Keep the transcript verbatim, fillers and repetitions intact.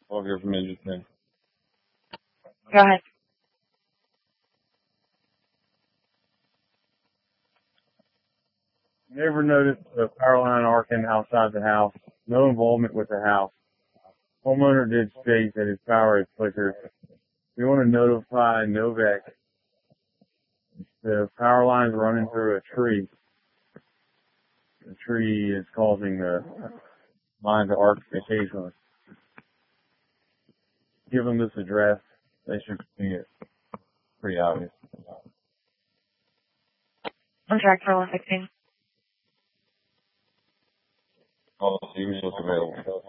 I'll hear from you just then. Go ahead. Never noticed a power line arcing outside the house. No involvement with the house. Homeowner did state that his power is flickered. We want to notify Novak. The power line is running through a tree. The tree is causing the line to arc occasionally. Give them this address. They should see it. Pretty obvious. On track for one sixteen. All the usual available.